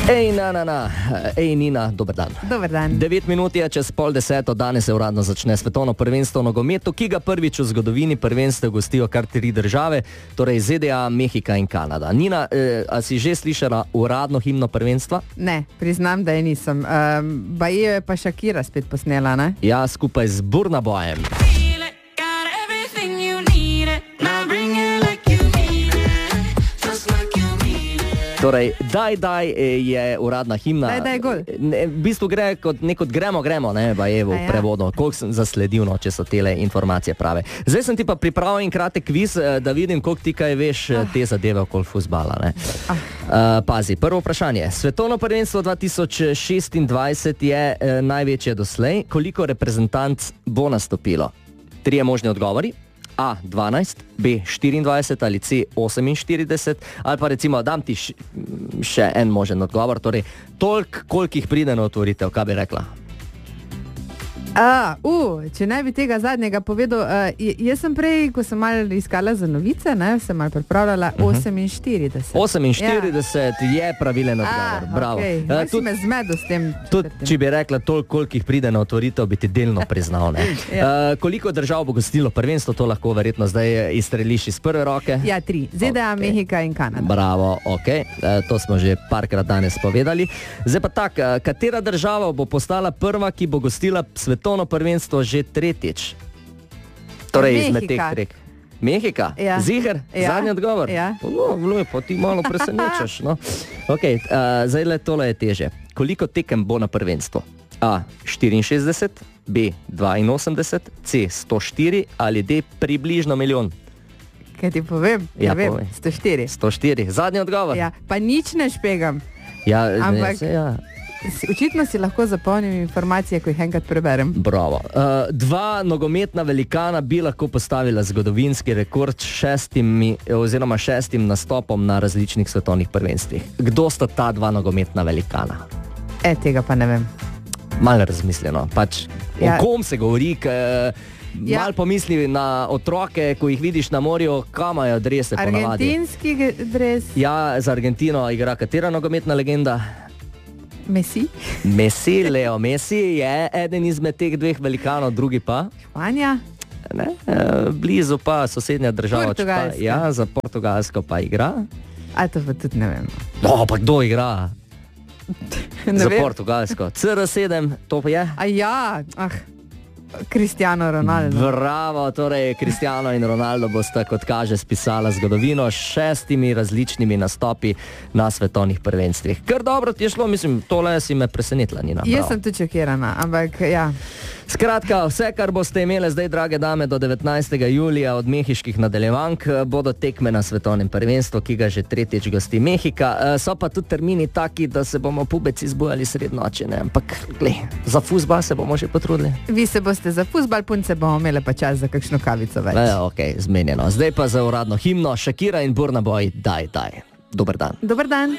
Ej, Nina, dober dan. Dober dan. 9 minut je čez 9:30, danes se uradno začne svetovno prvenstvo v nogometu, ki ga prvič v zgodovini prvenstev gostijo kar 3 države, torej ZDA, Mehika in Kanada. Nina, a si že slišala uradno himno prvenstva? Ne, priznam, da je nisem. Baje je pa Shakira spet posnela, ne? Ja, skupaj z Burna Boyem. Torej, daj je uradna himna. Daj gol. V bistvu gre kot nekot gremo, ne, Bajevo v prevodu. Koliko sem zasledil, no, če so tele informacije prave. Zdaj sem ti pa pripravil kratek kviz, da vidim, koliko ti kaj veš te zadeve okoli fuzbala, ne. Pazi, prvo vprašanje. Svetovno prvenstvo 2026 je največje doslej. Koliko reprezentanc bo nastopilo? 3 možni odgovori. A 12, B 24 ali C 48, ali pa recimo dam ti še en možen odgovor, torej toliko, koliko jih pride na otvoritev, kaj bi rekla? Če ne bi tega zadnjega povedal, jaz sem prej, ko sem malo iskala za novice, ne, sem malo pripravljala 48. 48 je pravilen odgovor, bravo. Okay. Si me zmedel s tem. Tudi, če bi rekla toliko, koliko jih pride na otvoritev, bi ti delno priznal, ne. Koliko držav bo gostilo prvenstvo, to lahko verjetno zdaj izstreliš iz prve roke? Ja, 3. ZDA, okay. Mehika in Kanada. Bravo, to smo že parkrat danes povedali. Zdaj pa tak, katera država bo postala prva, ki bo gostila svetovno prvenstvo že 3-tič? Torej, izmed teh 3. Mehika? Ja. Ziher? Ja. Zadnji odgovor? Ja. Lepo, ti malo presenečaš, no. Zdaj le tole je teže. Koliko tekem bo na prvenstvo? A 64, B 82, C 104 ali D približno milijon? Kaj ti povem? Ja, vem. povej. 104. 104. Zadnji odgovor? Ja, pa nič ne špegam. Ja, ampak ja. Očitno si lahko zapolnim informacije, ko jih enkrat preberem. Bravo. 2 nogometna velikana bi lahko postavila zgodovinski rekord 6 nastopom na različnih svetovnih prvenstvih. Kdo sta ta 2 nogometna velikana? Tega pa ne vem. Malo razmišljeno. Pač, o kom se govori, mal pomisli na otroke, ko jih vidiš na morju, kam imajo drese ponavadi. Argentinski dres. Ja, za Argentino igra katera nogometna legenda? Messi, Leo Messi je eden izmed teh 2 velikanov, drugi pa? Španija? Ne, blizu pa sosednja država. Portugalska. Ja, za Portugalsko pa igra. To pa tudi ne vem. Pa kdo igra? Za vem. Portugalsko. CR7, to pa je? Cristiano Ronaldo. Bravo, torej Cristiano in Ronaldo bosta, kot kaže, spisala zgodovino s 6 različnimi nastopi na svetovnih prvenstvih. Kar dobro ti je šlo, mislim, tole si me presenetila, Nina. Bravo. Jaz sem tudi šokirana, ampak ja. Skratka, vse, kar boste imeli zdaj, drage dame, do 19. julija od mehiških nadaljevank, bodo tekme na svetovnem prvenstvu, ki ga že 3-tič gosti Mehika. So pa tudi termini taki, da se bomo pubeci zbujali sred noči, ne? Ampak, glej, za fuzbal se bomo že potrudili. Vi se boste za fuzbal, punce bomo imeli pa čas za kakšno kavico več. Zmenjeno. Zdaj pa za uradno himno Shakira in Burna Boy, daj. Dober dan. Dober dan.